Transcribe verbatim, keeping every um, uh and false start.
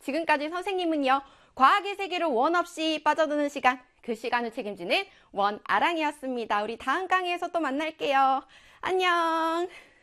지금까지 선생님은요, 과학의 세계로 원 없이 빠져드는 시간, 그 시간을 책임지는 원아랑이었습니다. 우리 다음 강의에서 또 만날게요. 안녕.